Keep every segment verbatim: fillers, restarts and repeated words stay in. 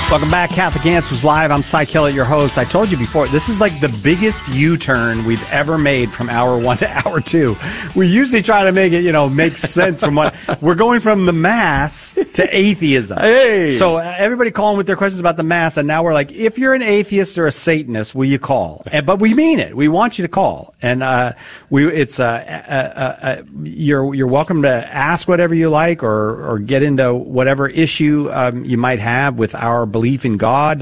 Welcome back. Catholic Answers Live. I'm Cy Kellett, your host. I told you before, this is like the biggest U-turn we've ever made from hour one to hour two. We usually try to make it, you know, make sense from what we're going from the Mass to atheism. Hey! So uh, everybody calling with their questions about the Mass, and now we're like, if you're an atheist or a Satanist, will you call? And, but we mean it. We want you to call, and uh, we it's uh, uh, uh, uh, you're you're welcome to ask whatever you like, or or get into whatever issue um, you might have with our belief in God,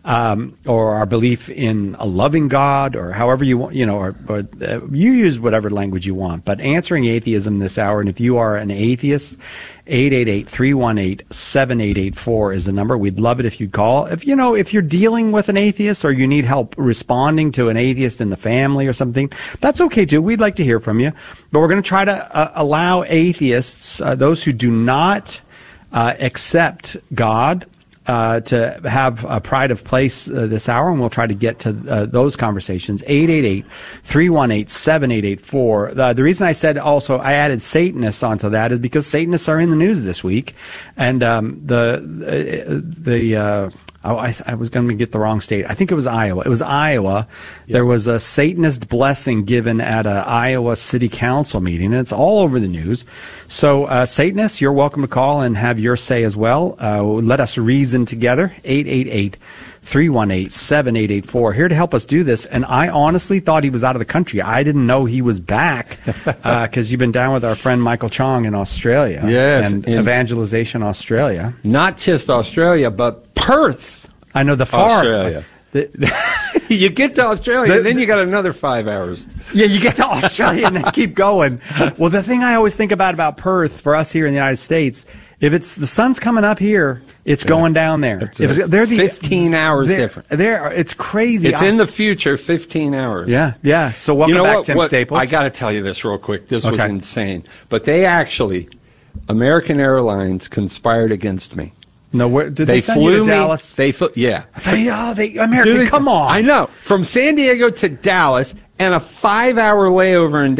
um, or our belief in a loving God, or however you want, you know, or, or uh, you use whatever language you want. But answering atheism this hour, and if you are an atheist, eight eight eight, three one eight, seven eight eight four is the number. We'd love it if you'd call. If, you know, if you're dealing with an atheist, or you need help responding to an atheist in the family or something, that's okay too. We'd like to hear from you. But we're going to try to uh, allow atheists, uh, those who do not uh, accept God, Uh, to have a pride of place uh, this hour, and we'll try to get to uh, those conversations. eight eight eight, three one eight, seven eight eight four. The, the reason I said also I added Satanists onto that is because Satanists are in the news this week, and um, the the, the uh, oh, I, I was going to get the wrong state. I think it was Iowa. It was Iowa. Yep. There was a Satanist blessing given at a Iowa City Council meeting, and it's all over the news. So, uh, Satanists, you're welcome to call and have your say as well. Uh, let us reason together. eight eight eight, three one eight, seven eight eight four. Here to help us do this. And I honestly thought he was out of the country. I didn't know he was back because uh, you've been down with our friend Michael Chong in Australia. Yes. And Evangelization Australia. Not just Australia, but Perth. I know the far. Australia. The, you get to Australia, the, then you got another five hours. Yeah, you get to Australia and then keep going. Well, the thing I always think about about Perth for us here in the United States, if it's the sun's coming up here, it's yeah. going down there. It's if it's, they're the, fifteen hours they're, different. They're, it's crazy. It's I, in the future, fifteen hours. Yeah, yeah. So welcome you know back, what, Tim what, Staples. I got to tell you this real quick. This okay. was insane. But they actually, American Airlines conspired against me. No, where did they, they send flew you to me, Dallas? They flew, yeah. They, oh, they American. Dude, come on. I know. From San Diego to Dallas, and a five-hour layover in